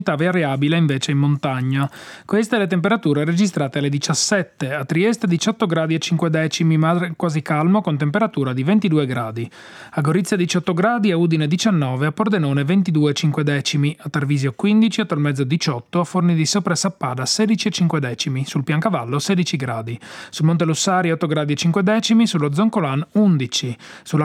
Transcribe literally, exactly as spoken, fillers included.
variabile invece in montagna. Queste le temperature registrate alle diciassette, a Trieste diciotto gradi e cinque decimi, mare quasi calmo con temperatura di ventidue gradi. A Gorizia diciotto gradi, a Udine diciannove, a Pordenone ventidue e cinque decimi, a Tarvisio quindici, a Tolmezzo diciotto, a Forni di Sopra e Sappada sedici e cinque decimi, sul Piancavallo sedici gradi, sul Monte Lussari otto gradi e cinque decimi, sullo Zoncolan undici, sulla